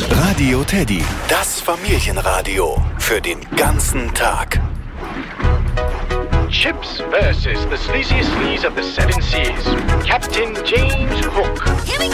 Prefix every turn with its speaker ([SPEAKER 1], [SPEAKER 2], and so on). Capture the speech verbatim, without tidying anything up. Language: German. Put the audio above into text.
[SPEAKER 1] Radio Teddy, das Familienradio für den ganzen Tag.
[SPEAKER 2] Chips versus the sleaziest sleaze of the seven seas, Captain James Hook.
[SPEAKER 3] Here we go!